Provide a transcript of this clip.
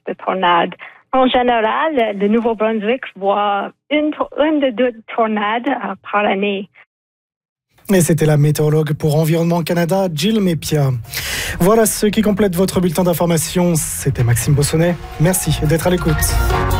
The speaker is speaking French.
de tornades. En général, le Nouveau-Brunswick voit une de deux tornades par année. Et c'était la météorologue pour Environnement Canada, Jill Mépia. Voilà ce qui complète votre bulletin d'information. C'était Maxime Bossonnet. Merci d'être à l'écoute.